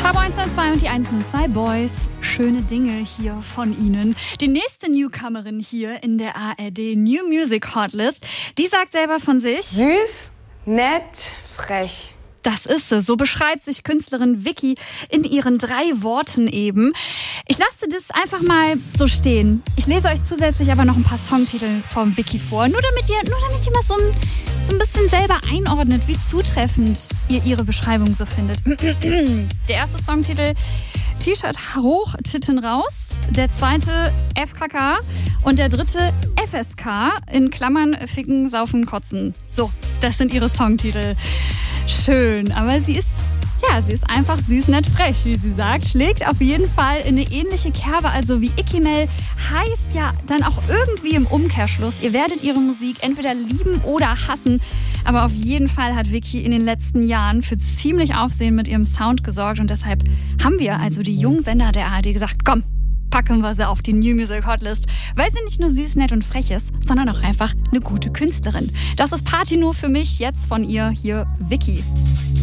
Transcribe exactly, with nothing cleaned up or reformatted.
Schabo eins null zwei und die eins null zwei Boys. Schöne Dinge hier von Ihnen. Die nächste Newcomerin hier in der A R D New Music Hotlist, die sagt selber von sich: Süß, nett, frech. Das ist sie. So beschreibt sich Künstlerin Vicky in ihren drei Worten eben. Ich lasse das einfach mal so stehen. Ich lese euch zusätzlich aber noch ein paar Songtitel von Vicky vor. Nur damit ihr, nur damit ihr mal so ein, so ein bisschen selber einordnet, wie zutreffend ihr ihre Beschreibung so findet. Der erste Songtitel: T-Shirt hoch, Titten raus. Der zweite F K K. Und der dritte F S K. In Klammern Ficken, Saufen, Kotzen. So, das sind ihre Songtitel. Schön, aber sie ist, ja, sie ist einfach süß, nett, frech, wie sie sagt. Schlägt auf jeden Fall in eine ähnliche Kerbe, also wie Ikimel. Heißt ja dann auch irgendwie im Umkehrschluss, ihr werdet ihre Musik entweder lieben oder hassen. Aber auf jeden Fall hat Vicky in den letzten Jahren für ziemlich Aufsehen mit ihrem Sound gesorgt. Und deshalb haben wir, also die jungen Sender der A R D, gesagt, komm, packen wir sie auf die New Music Hotlist, weil sie nicht nur süß, nett und frech ist, sondern auch einfach eine gute Künstlerin. Das ist Party nur für mich, jetzt von ihr hier Vicky.